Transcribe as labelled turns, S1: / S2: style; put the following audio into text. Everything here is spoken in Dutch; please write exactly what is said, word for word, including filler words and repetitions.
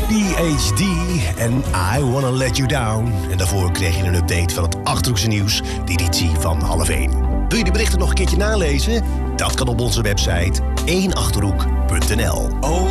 S1: P H D en I Wanna Let You Down. En daarvoor kreeg je een update van het Achterhoekse nieuws, de editie van half één. Wil je de berichten nog een keertje nalezen? Dat kan op onze website één achterhoek punt n l.